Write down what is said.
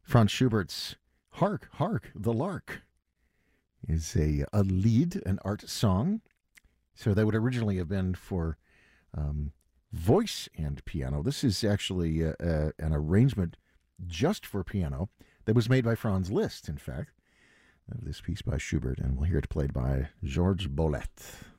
Franz Schubert's Hark, Hark, the Lark is a lied, an art song. So that would originally have been for voice and piano. This is actually an arrangement just for piano that was made by Franz Liszt, in fact, of this piece by Schubert, and we'll hear it played by Georges Bolet.